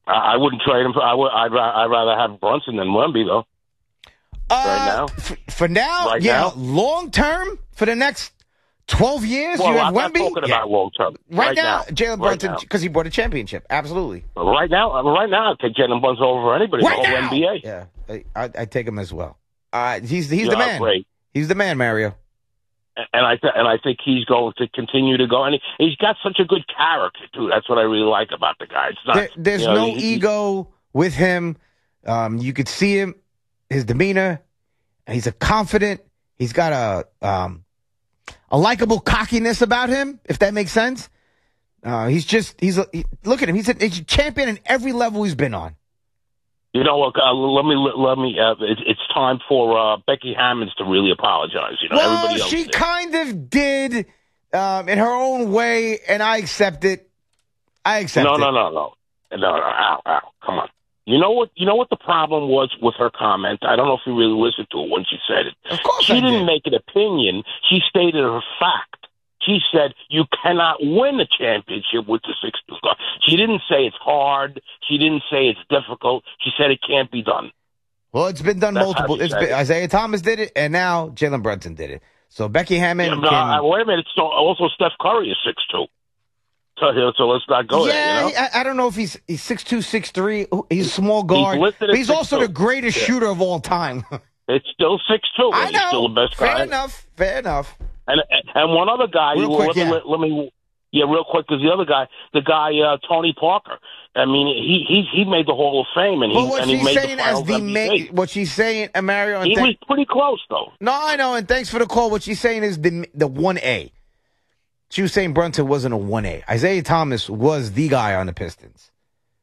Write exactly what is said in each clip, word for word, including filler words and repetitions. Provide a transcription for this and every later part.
I, I wouldn't trade him. For, I would. I'd, I'd rather have Brunson than Wemby, though. Uh, right now. F- for now, right yeah. Now? Long term, for the next twelve years, well, you have I'm Wemby. not talking yeah. about long term. Right, right now, now, Jalen Brunson, right because he brought a championship. Absolutely. Right now, right now, I'd take Jalen Brunson over anybody Right in the whole now. N B A. Yeah, I, I, I take him as well. Uh, he's he's yeah, the man. Great. He's the man, Mario. And I th- and I think he's going to continue to go. And he, he's got such a good character too. That's what I really like about the guy. It's not, there, there's you know, no he, ego with him. Um, you could see him, his demeanor. He's a confident. He's got a um, a likable cockiness about him, if that makes sense. Uh, he's just he's a, he, look at him. He's a, he's a champion in every level he's been on. You know what? Uh, let me let me. Uh, it, it's time for uh, Becky Hammonds to really apologize. You know, well, everybody else she did. kind of did um, in her own way, and I accept it. I accept no, it. No, no, no, no, no, no. Ow, ow, come on. You know what? You know what the problem was with her comment. I don't know if you really listened to it when she said it. Of course, she I didn't did. make an opinion. She stated a fact. She said you cannot win a championship with the six two squad. She didn't say it's hard. She didn't say it's difficult. She said it can't be done. Well, it's been done That's multiple. how she It's said been, it. Isaiah Thomas did it, and now Jalen Brunson did it. So Becky Hammond. Yeah, but, can, uh, wait a minute. So also Steph Curry is six two. So, so let's not go yeah, there. You know? I, I don't know if he's he's six two, six three. He's a small guard. He's listed but at he's also six two. the greatest Yeah. shooter of all time. It's still six two. I know. He's still the best Fair guy. enough. Fair enough. And and one other guy, Real you- quick, let, me, yeah. let, let me, yeah, real quick, because the other guy, the guy uh, Tony Parker. I mean, he he he made the Hall of Fame, and he But what and he she's made saying the as finals the M V P. main, what she's saying, uh, Mario, and He th- was pretty close, though. no, I know, and thanks for the call. What she's saying is the the one A. She was saying Brunson wasn't a one A. Isaiah Thomas was the guy on the Pistons.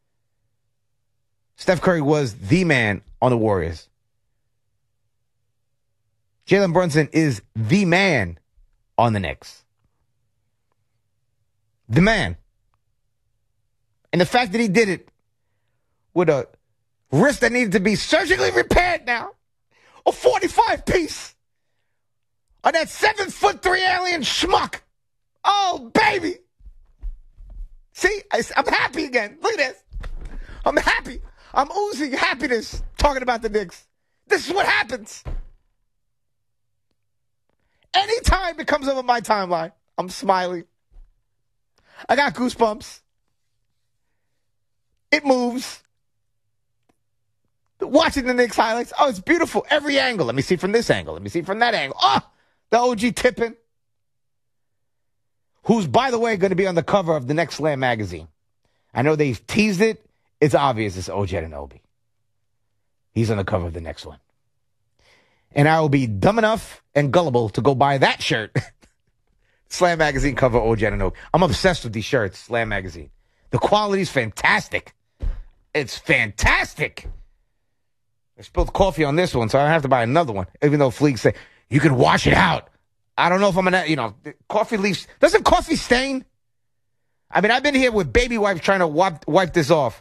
Steph Curry was the man on the Warriors. Jalen Brunson is the man on the Knicks. The man. And the fact that he did it with a wrist that needed to be surgically repaired now, a forty-five piece on that seven foot three alien schmuck. Oh, baby. See, I, I'm happy again. Look at this. I'm happy. I'm oozing happiness talking about the Knicks. This is what happens. Anytime it comes up on my timeline, I'm smiling. I got goosebumps. It moves. Watching the Knicks highlights. Oh, it's beautiful. Every angle. Let me see from this angle. Let me see from that angle. Oh, the O G Tippin. Who's, by the way, going to be on the cover of the next Slam magazine. I know they've teased it. It's obvious it's O J Anunoby. He's on the cover of the next one. And I will be dumb enough and gullible to go buy that shirt. Slam magazine cover O J Anunoby. I'm obsessed with these shirts, Slam magazine. The quality's fantastic. It's fantastic. I spilled coffee on this one, so I don't have to buy another one. Even though Fleek say, you can wash it out. I don't know if I'm going to, you know, coffee leaves. Doesn't coffee stain? I mean, I've been here with baby wipes trying to wipe, wipe this off.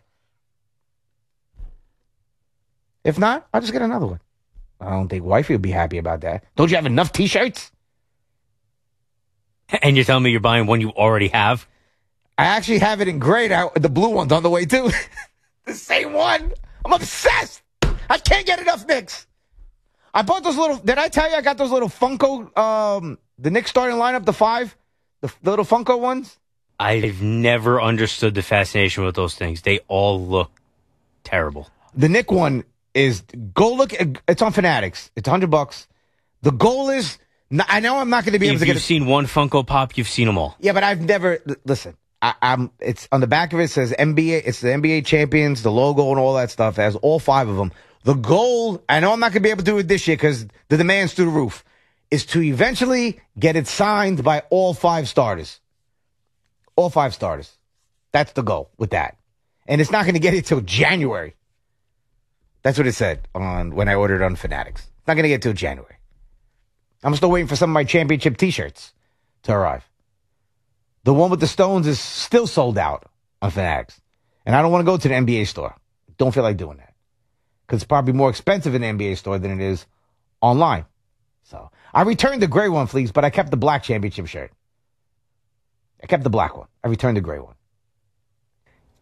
If not, I'll just get another one. I don't think wifey would be happy about that. Don't you have enough T-shirts? And you're telling me you're buying one you already have? I actually have it in gray now. The blue one's on the way, too. The same one. I'm obsessed. I can't get enough Knicks. I bought those little, did I tell you I got those little Funko, um, the Knicks starting lineup, the five, the, the little Funko ones? I've never understood the fascination with those things. They all look terrible. The Knick one is, go look, it's on Fanatics. It's a hundred bucks. The goal is, I know I'm not going to be able If to you've get it. seen one Funko Pop, you've seen them all. Yeah, but I've never, listen, I, I'm, it's on the back of it says N B A, it's the N B A champions, the logo and all that stuff. It has all five of them. The goal, I know I'm not going to be able to do it this year because the demand's through the roof, is to eventually get it signed by all five starters. All five starters. That's the goal with that. And it's not going to get it till January. That's what it said on when I ordered on Fanatics. It's not going to get till January. I'm still waiting for some of my championship T-shirts to arrive. The one with the Stones is still sold out on Fanatics. And I don't want to go to the N B A store. Don't feel like doing that. Because it's probably more expensive in the N B A store than it is online. So I returned the gray one, please, but I kept the black championship shirt. I kept the black one. I returned the gray one.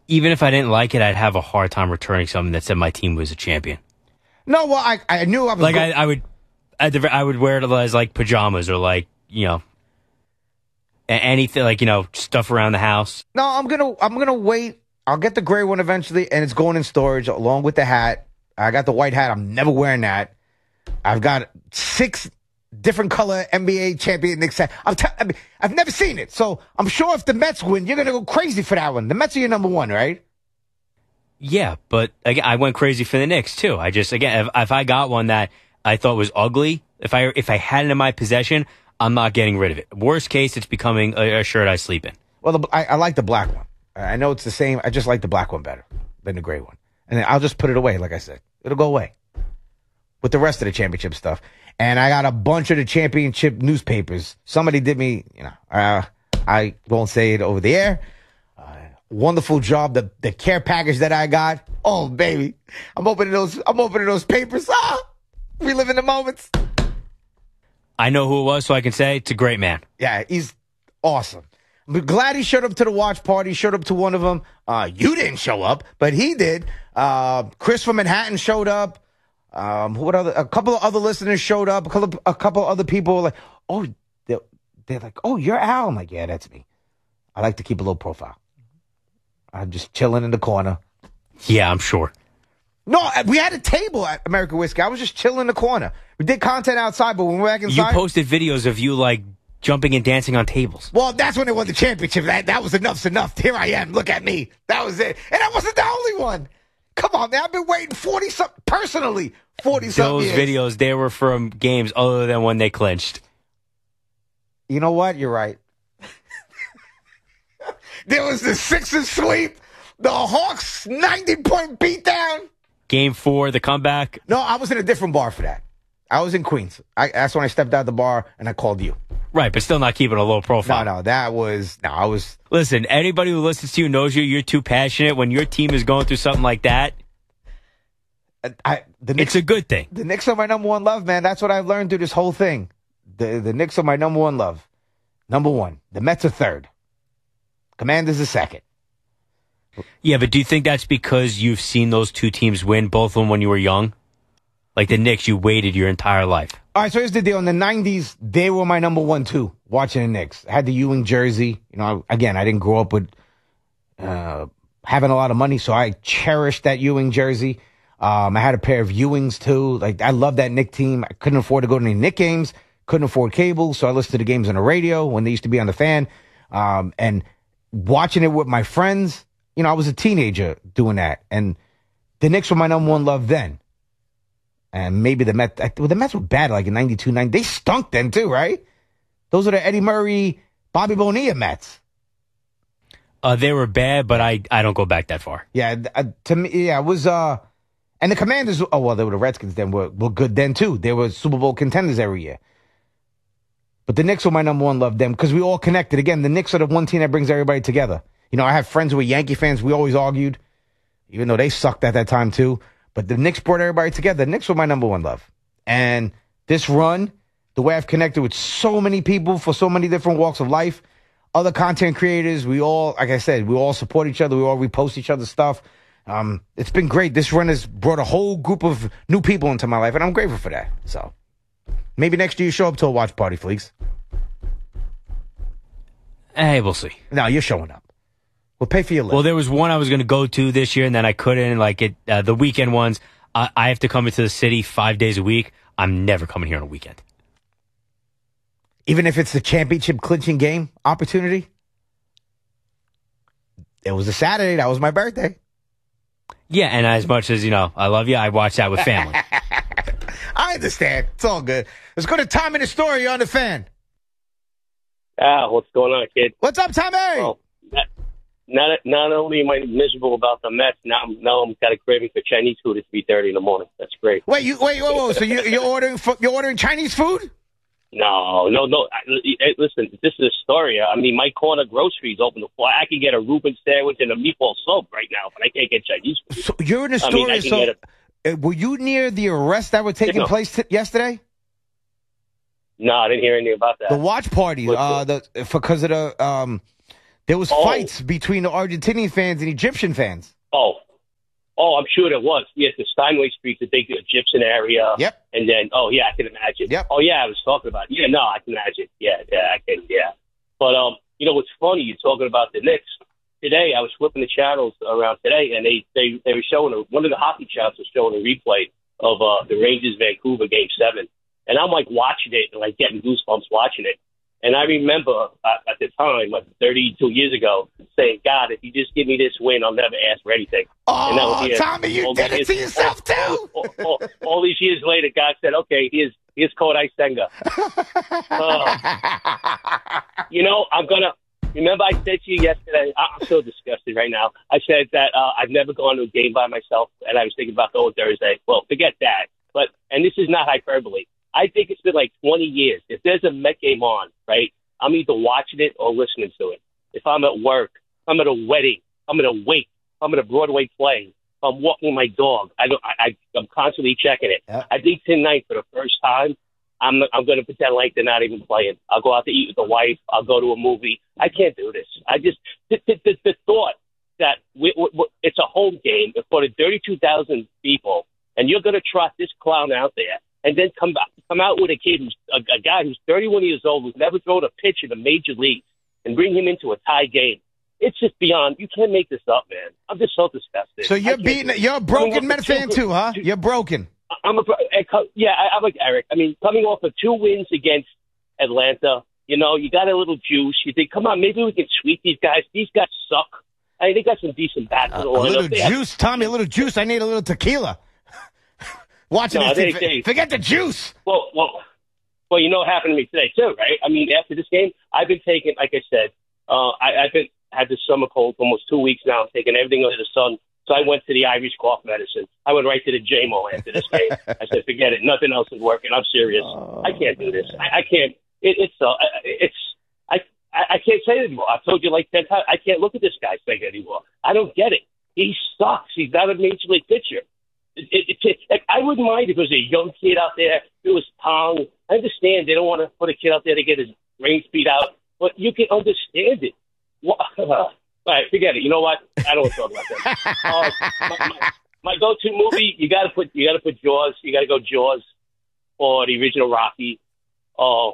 even if I didn't like it, I'd have a hard time returning something that said my team was a champion. No, well, I I knew I was like go- I, I would, at the, I would wear it as like pajamas or like you know, a- anything like you know stuff around the house. No, I'm gonna I'm gonna wait. I'll get the gray one eventually, and it's going in storage along with the hat. I got the white hat. I'm never wearing that. I've got six different color N B A champion Knicks hat. I'm t- I mean, I've never seen it, so I'm sure if the Mets win, you're gonna go crazy for that one. The Mets are your number one, right? Yeah, but again, I went crazy for the Knicks too. I just again, if, if I got one that I thought was ugly, if I if I had it in my possession, I'm not getting rid of it. Worst case, it's becoming a, a shirt I sleep in. Well, the, I, I like the black one. I know it's the same. I just like the black one better than the gray one, and then I'll just put it away. Like I said, it'll go away with the rest of the championship stuff. And I got a bunch of the championship newspapers. Somebody did me, you know, uh, I won't say it over the air. Uh, wonderful job. The the care package that I got. Oh, baby. I'm opening those, I'm opening those papers. Ah, reliving the moments. I know who it was, so I can say it's a great man. Yeah, he's awesome. I'm glad he showed up to the watch party, showed up to one of them. Uh, you didn't show up, but he did. Uh, Chris from Manhattan showed up. Um, what other? A couple of other listeners showed up. A couple, a couple other people were like, oh, they're, they're like, oh, you're Al. I'm like, yeah, that's me. I like to keep a low profile. I'm just chilling in the corner. Yeah, I'm sure. No, we had a table at American Whiskey. I was just chilling in the corner. We did content outside, but when we were back inside, You posted videos of you like jumping and dancing on tables. well, that's when they won the championship. That that was enough's enough. Here I am. Look at me. That was it. And I wasn't the only one. Come on, man. I've been waiting forty something personally. Forty something. Those videos, they were from games other than when they clinched. You know what? You're right. There was the Sixers sweep, the Hawks ninety point beatdown. Game four, the comeback. No, I was in a different bar for that. I was in Queens. I, that's when I stepped out of the bar and I called you. Right, but still not keeping a low profile. No, no, that was no. I was. Listen, anybody who listens to you knows you. You're too passionate. When your team is going through something like that, I, I the Knicks, it's a good thing. The Knicks are my number one love, man. That's what I've learned through this whole thing. The the Knicks are my number one love. Number one. The Mets are third. Commanders are second. Yeah, but do you think that's because you've seen those two teams win, both of them when you were young? Like the Knicks, you waited your entire life. All right, so here's the deal. In the nineties, they were my number one, too, watching the Knicks. I had the Ewing jersey. You know, again, I didn't grow up with uh, having a lot of money, so I cherished that Ewing jersey. Um, I had a pair of Ewings, too. Like, I love that Knick team. I couldn't afford to go to any Knick games, couldn't afford cable, so I listened to the games on the radio when they used to be on the fan. Um, and watching it with my friends, you know, I was a teenager doing that. And the Knicks were my number one love then. And maybe the Mets, well, the Mets were bad like in ninety-two, ninety. They stunk then too, right? Those are the Eddie Murray, Bobby Bonilla Mets. Uh, they were bad, but I, I don't go back that far. Yeah, uh, to me, yeah, it was, uh, and the Commanders, oh, well, they were the Redskins then, were, were good then too. They were Super Bowl contenders every year. But the Knicks were my number one love them because we all connected. Again, the Knicks are the one team that brings everybody together. You know, I have friends who were Yankee fans. We always argued, even though they sucked at that time too. But the Knicks brought everybody together. The Knicks were my number one love. And this run, the way I've connected with so many people for so many different walks of life, other content creators, we all, like I said, we all support each other. We all repost each other's stuff. Um, it's been great. This run has brought a whole group of new people into my life, and I'm grateful for that. So maybe next year you show up to a watch party, Fleeks. Hey, we'll see. No, you're showing up. We'll pay for your lift. Well, there was one I was going to go to this year, and then I couldn't. Like it, uh, the weekend ones, I, I have to come into the city five days a week. I'm never coming here on a weekend. Even if it's the championship clinching game opportunity? It was a Saturday. That was my birthday. Yeah, and as much as, you know, I love you, I watch that with family. I understand. It's all good. Let's go to Tom in the story. You're on the fan. Ah, what's going on, kid? What's up, Tommy? Well, not, not not only am I miserable about the Mets, now I'm now I'm got a craving for Chinese food at three thirty in the morning. That's great. Wait, you wait, wait, wait. So you, you're ordering fu- you're ordering Chinese food? No, no, no. I, I, listen, this is a story. I mean, my corner grocery is open. Well, I can get a Reuben sandwich and a meatball soup right now, but I can't get Chinese food. So you're in the I story. mean, I can so get a, uh, were you near the arrests that were taking No. place t- yesterday? no, I didn't hear anything about that. The watch parties, What's uh, the because of the um, There was Oh. fights between the Argentinian fans and Egyptian fans. Oh, oh, I'm sure there was. Yes, the Steinway Street's a big Egyptian area. Yep. And then, oh yeah, I can imagine. Yep. Oh yeah, I was talking about. Yeah, no, I can imagine. Yeah, yeah, I can. Yeah. But um, you know what's funny? You're talking about the Knicks. Today, I was flipping the channels around today, and they they they were showing a, one of the hockey channels was showing a replay of uh the Rangers Vancouver Game Seven, and I'm like watching it and like getting goosebumps watching it. And I remember uh, at the time, like thirty-two years ago, saying, "God, if you just give me this win, I'll never ask for anything." And that Oh, was the end. Tommy, you All did these it to years- yourself, too. All, all, all, all these years later, God said, "Okay, here's here's Kodai Senga." Uh, you know, I'm gonna. Remember, I said to you yesterday. I'm so disgusted right now. I said that uh, I've never gone to a game by myself, and I was thinking about going Thursday. Well, forget that. But and this is not hyperbole. I think it's been like twenty years. If there's a Met game on, right, I'm either watching it or listening to it. If I'm at work, I'm at a wedding, I'm at a wake, I'm at a Broadway play, I'm walking my dog. I don't. I, I I'm constantly checking it. Yeah. I think tonight, for the first time, I'm I'm going to pretend like they're not even playing. I'll go out to eat with the wife. I'll go to a movie. I can't do this. I just the the, the, the thought that we, we, we, it's a home game for the thirty-two thousand people, and you're going to trot this clown out there, and then come back, come out with a kid who's a, a guy who's thirty-one years old who's never thrown a pitch in the major leagues, and bring him into a tie game. It's just beyond. You can't make this up, man. I'm just so disgusted. So I you're can't beating. do it. You're a Coming broken off Met of two fan good- too, huh? two- You're broken. I'm a yeah. I, I'm like Eric. I mean, coming off of two wins against Atlanta, you know, you got a little juice. You think, come on, maybe we can sweep these guys. These guys suck. I mean, they got some decent bats. A in the lineup. little They have- juice, Tommy. A little juice. I need a little tequila. Watching No, this, they- thing, they- forget the juice. Well, well, well. You know what happened to me today too, right? I mean, after this game, I've been taking, like I said, uh, I, I've been had this summer cold for almost two weeks now. I'm taking everything under the sun. So I went to the Irish cough medicine. I went right to the J M O after this game. I said, forget it. Nothing else is working. I'm serious. I can't do this. I, I can't. It, it's uh, it's. I, I I can't say it anymore. I've told you like ten times. I can't look at this guy's thing anymore. I don't get it. He sucks. He's not a major league pitcher. It, it, it, it, I wouldn't mind if it was a young kid out there. It was Pong. I understand they don't want to put a kid out there to get his brains beat out, but you can understand it. What? All right, forget it. You know what? I don't want to talk about that. Uh, my, my, my go-to movie, you got to put you got to put Jaws. You got to go Jaws or the original Rocky. Uh,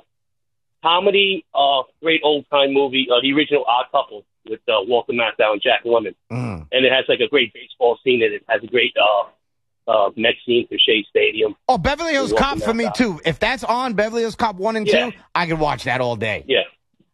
comedy, uh, great old-time movie, uh, the original Odd Couple with uh, Walter Matthau and Jack Lemmon. Mm. And it has like a great baseball scene in it. It has a great uh, uh, next scene for Shea Stadium. Oh, Beverly Hills Walking Cop for that me out. too. If that's on Beverly Hills Cop one and Yeah. two, I can watch that all day. Yeah.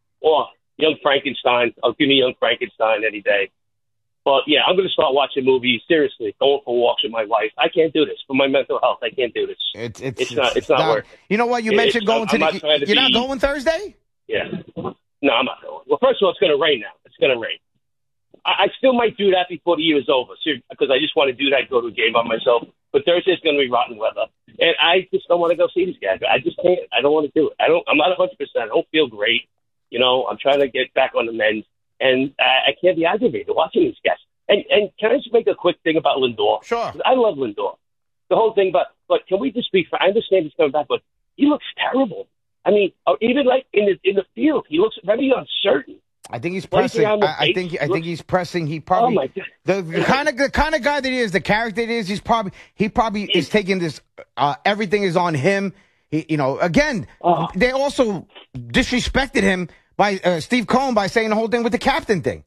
Or Young Frankenstein. I'll give me Young Frankenstein any day. But, yeah, I'm going to start watching movies. Seriously, going for walks with my wife. I can't do this. For my mental health, I can't do this. It's it's, It's not- it's not working. You know what? You It- mentioned it's- going I'm to not the. trying to You're not be- going Thursday? Yeah. No, I'm not going. Well, first of all, it's going to rain now. It's going to rain. I, I still might do that before the year is over, because I just want to do that, go to a game by myself. But Thursday's going to be rotten weather. And I just don't want to go see these guys. I just can't. I don't want to do it. I don't, I'm not one hundred percent. I don't feel great. You know, I'm trying to get back on the mend. And I, I can't be aggravated watching these guys. And, and can I just make a quick thing about Lindor? Sure. I love Lindor. The whole thing, but but can we just be? I understand he's coming back, but he looks terrible. I mean, or even like in the in the field, he looks very uncertain. I think he's Placing pressing. on the I, I base, think. I look- think he's pressing. He Oh probably. my God! The, the kind of the kind of guy that he is, the character that he is, he's probably he probably is taking this. Uh, everything is on him. He, you know, again, Oh. they also disrespected him by uh, Steve Cohen by saying the whole thing with the captain thing.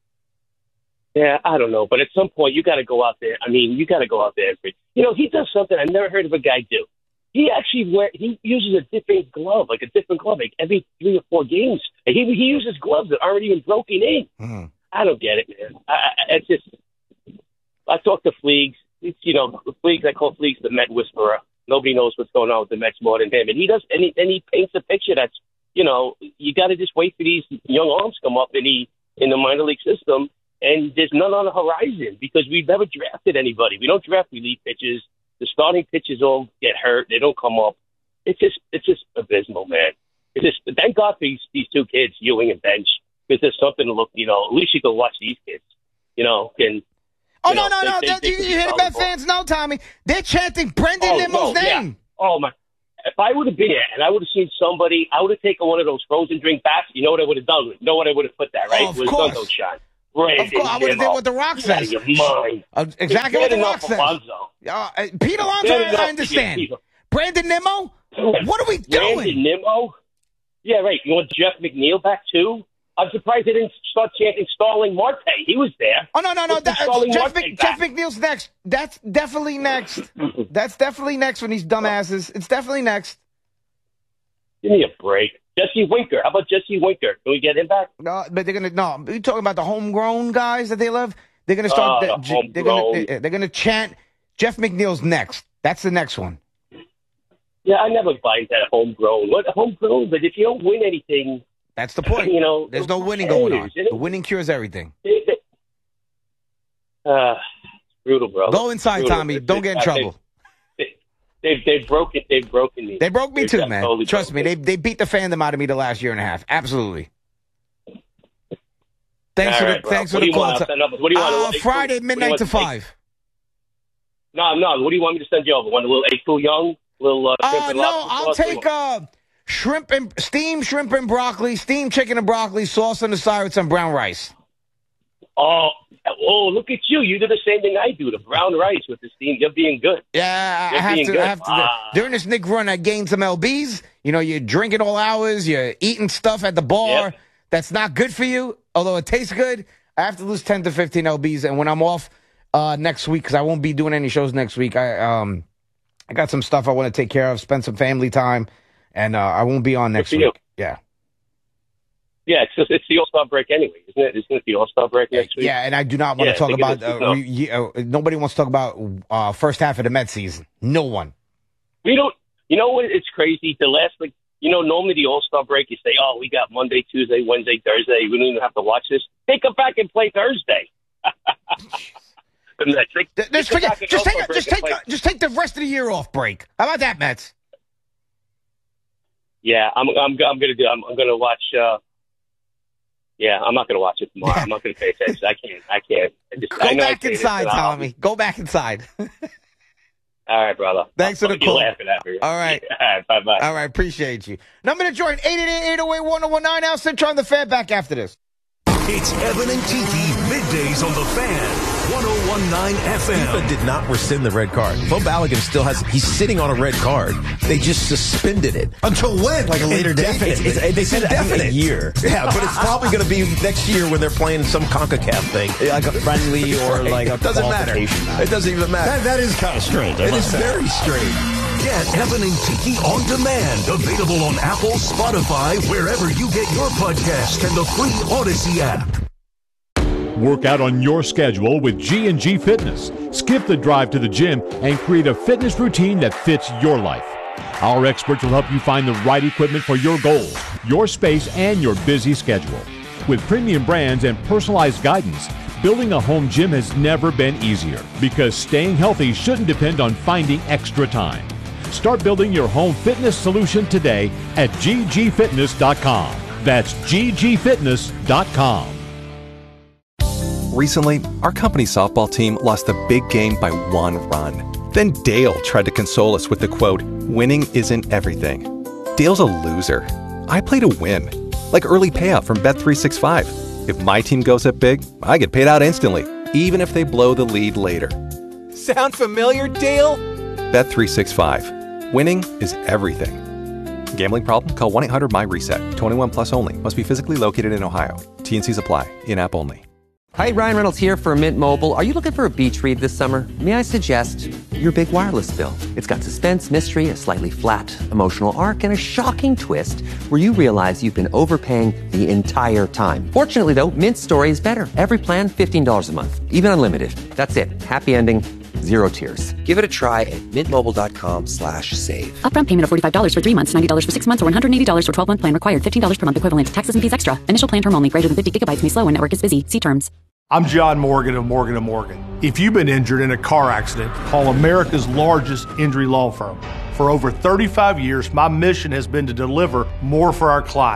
Yeah, I don't know, but at some point you got to go out there. I mean, you got to go out there. And, you know, he does something I've never heard of a guy do. He actually wear he uses a different glove, like a different glove, like every three or four games. He he uses gloves that aren't even broken in. Mm-hmm. I don't get it, man. I, I, it's just. I talked to Fleegs. It's, you know, Fleegs. I call Fleegs the Met whisperer. Nobody knows what's going on with the Mets more than him, and he does. And he, and he paints a picture that's, you know, you got to just wait for these young arms come up in the in the minor league system, and there's none on the horizon because we've never drafted anybody. We don't draft relief pitchers. The starting pitchers all get hurt. They don't come up. It's just it's just abysmal, man. It's just thank God for these, these two kids, Ewing and Bench, because there's something to look. You know, at least you can watch these kids. You know, can. Oh You no know, no no! they- They- they- you they you hear the can Met follow fans know, Tommy? They're chanting Brendan Oh, Nimmo's no, yeah. name. Oh my! if I would have been there and I would have seen somebody, I would have taken one of those frozen drink bats. You know what I would have done? You know what I would have put that, right? Oh, of it was course. Gunzo shine. Brandon Of course, I would have did what The Rock Get out says. of your mind. Uh, exactly what The Rock says. Alonzo. Uh, uh, Pete Alonso, Get I, enough I to understand. get people. Brandon Nimmo, what are we doing? Brandon Nimmo? Yeah, right. You want Jeff McNeil back, too? I'm surprised they didn't start chanting Starling Marte. He was there. Oh, no, no, no. What's the That, Starling Jeff, Marte Mc, back? Jeff McNeil's next. That's definitely next. That's definitely next when these dumbasses. It's definitely next. Give me a break. Jesse Winker. How about Jesse Winker? Can we get him back? No, but they're gonna no. You're talking about the homegrown guys that they love. They're gonna start. Oh, the, the they're gonna homegrown. they're gonna chant. Jeff McNeil's next. That's the next one. Yeah, I never buy into that homegrown. What homegrown? But if you don't win anything, That's the point. you know, There's no who winning cares, going on. isn't it? The winning cures everything. Uh, brutal, bro. Go inside, Brutal. Tommy. It's- Don't get in I- trouble. They, they've they've broken they've broken me. They broke me They've too, got man. totally Trust me. They broken. they beat the fandom out of me the last year and a half. Absolutely. Thanks All for the right, bro. thanks What for do the you call. want? I'll send up- what do you want? A Uh, little- Friday what do you midnight want to to take? five. No, no. What do you want me to send you over? One a little A two Young, little uh, shrimp Uh, and no, lobster I'll sauce? take uh, shrimp and steamed shrimp and broccoli, steamed chicken and broccoli, sauce on the side with some brown rice. Oh, oh, look at you! You do the same thing I do. The brown rice with the steam. You're being good. Yeah, I You're have being to. good. I have to. Ah. During this Nick run, I gained some L Bs. You know, you're drinking all hours. You're eating stuff at the bar Yep. that's not good for you, although it tastes good. I have to lose ten to fifteen L Bs, and when I'm off uh, next week, because I won't be doing any shows next week, I um, I got some stuff I want to take care of, spend some family time, and uh, I won't be on next for week. you. Yeah. Yeah, it's just, it's the All Star break anyway, isn't it? Isn't it the All Star break next week? Yeah, and I do not want Yeah, to talk I think it about. is. Uh, No. re- ye- uh, nobody wants to talk about uh, first half of the Mets season. No one. We don't. You know what? It's crazy. The last, like, you know, normally the All Star break, you say, "Oh, we got Monday, Tuesday, Wednesday, Thursday. We don't even have to watch this. They come back and play Thursday." And that's like, Th- they Just, come forget, back and just take All-Star break just and take play- uh, just take the rest of the year off break. How about that, Mets? Yeah, I'm. I'm. I'm gonna do. I'm, I'm gonna watch. Uh, yeah, I'm not gonna watch it tomorrow. I'm not gonna pay attention. I can't. I can't. I just, Go I know I back say this, inside, but I'll- Tommy. Go back inside. All right, brother. Thanks for the You're call. laughing at me. All right. All right. Bye bye. All right, appreciate you. Number to join eight eight eight, eight oh eight, one oh one nine. Al Cintron on the Fan back after this. It's Evan and Tiki, middays on the Fan, one oh one point nine F M. FIFA did not rescind the red card. Bo Balogun still has, he's sitting on a red card. They just suspended it. Until when? Like a later date? Indefinite. It's, it's, they said indefinite. A year. Yeah, but it's probably going to be next year when they're playing some CONCACAF thing. Like a friendly or like a It doesn't matter. qualification match. It doesn't even matter. That, that is kind of strange. I It must is say. very strange. Get Evan and Tiki on demand. Available on Apple, Spotify, wherever you get your podcast, and the free Odyssey app. Work out on your schedule with G and G Fitness. Skip the drive to the gym and create a fitness routine that fits your life. Our experts will help you find the right equipment for your goals, your space, and your busy schedule. With premium brands and personalized guidance, building a home gym has never been easier because staying healthy shouldn't depend on finding extra time. Start building your home fitness solution today at G G fitness dot com. That's G G fitness dot com. Recently, our company softball team lost a big game by one run. Then Dale tried to console us with the quote, "Winning isn't everything." Dale's a loser. I play to win. Like early payout from Bet three sixty-five. If my team goes up big, I get paid out instantly, even if they blow the lead later. Sound familiar, Dale? Bet three sixty-five. Winning is everything. Gambling problem? Call one eight hundred my reset. twenty-one plus only. Must be physically located in Ohio. T and Cs apply. In-app only. Hi, Ryan Reynolds here for Mint Mobile. Are you looking for a beach read this summer? May I suggest your big wireless bill? It's got suspense, mystery, a slightly flat, emotional arc, and a shocking twist where you realize you've been overpaying the entire time. Fortunately, though, Mint's story is better. Every plan, fifteen dollars a month. Even unlimited. That's it. Happy ending. Zero tears. Give it a try at mintmobile.com slash save. Upfront payment of forty-five dollars for three months, ninety dollars for six months, or one hundred eighty dollars for twelve-month plan required. fifteen dollars per month equivalent. Taxes and fees extra. Initial plan term only. Greater than fifty gigabytes may slow when network is busy. See terms. I'm John Morgan of Morgan and Morgan. If you've been injured in a car accident, call America's largest injury law firm. For over thirty-five years, my mission has been to deliver more for our clients.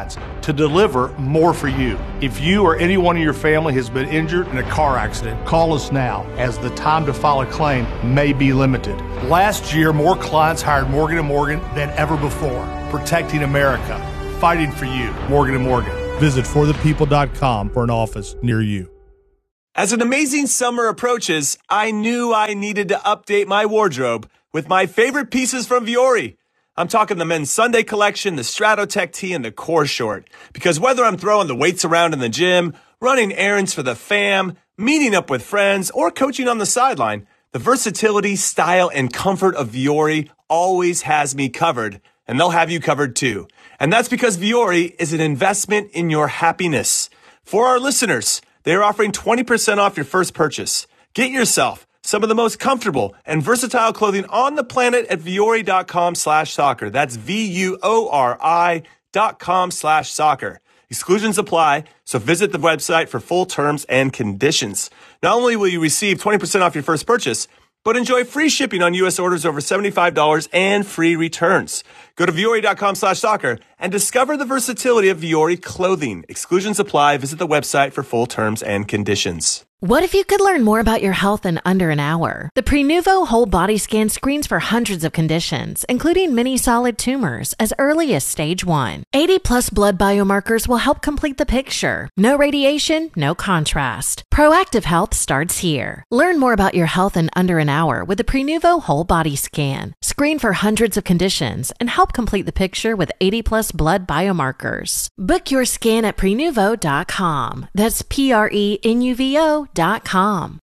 to deliver more for you. If you or anyone in your family has been injured in a car accident, call us now, as the time to file a claim may be limited. Last year, more clients hired Morgan and Morgan than ever before, protecting America, fighting for you. Morgan and Morgan. Visit for the people dot com for an office near you. As an amazing summer approaches, I knew I needed to update my wardrobe with my favorite pieces from Vuori. I'm talking the men's Sunday collection, the Stratotech tee, and the core short. Because whether I'm throwing the weights around in the gym, running errands for the fam, meeting up with friends, or coaching on the sideline, the versatility, style, and comfort of Vuori always has me covered, and they'll have you covered too. And that's because Vuori is an investment in your happiness. For our listeners, they are offering twenty percent off your first purchase. Get yourself some of the most comfortable and versatile clothing on the planet at Vuori.com slash soccer. That's V-U-O-R-I dot com slash soccer. Exclusions apply, so visit the website for full terms and conditions. Not only will you receive twenty percent off your first purchase, but enjoy free shipping on U S orders over seventy-five dollars and free returns. Go to Vuori.com slash soccer and discover the versatility of Vuori clothing. Exclusions apply. Visit the website for full terms and conditions. What if you could learn more about your health in under an hour? The Prenuvo Whole Body Scan screens for hundreds of conditions, including many solid tumors, as early as stage one. eighty plus blood biomarkers will help complete the picture. No radiation, no contrast. Proactive health starts here. Learn more about your health in under an hour with the Prenuvo Whole Body Scan. Screen for hundreds of conditions and help complete the picture with eighty plus blood biomarkers. Book your scan at Prenuvo dot com. That's P R E N U V O dot com.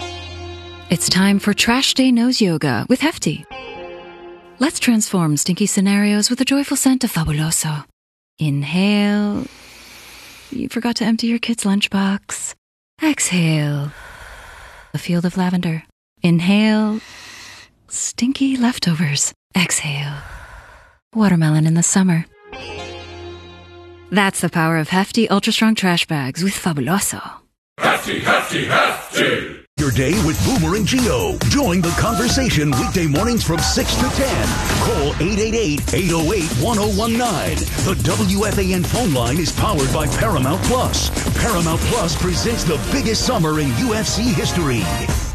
It's time for Trash Day Nose Yoga with Hefty. Let's transform stinky scenarios with a joyful scent of Fabuloso. Inhale. You forgot to empty your kid's lunchbox. Exhale. A field of lavender. Inhale. Stinky leftovers. Exhale. Watermelon in the summer. That's the power of Hefty Ultra Strong Trash Bags with Fabuloso. Hefty, hefty, hefty. Your day with Boomer and Geo. Join the conversation weekday mornings from six to ten. Call eight eight eight, eight oh eight, one oh one nine. The W F A N phone line is powered by Paramount Plus. Paramount Plus presents the biggest summer in U F C history.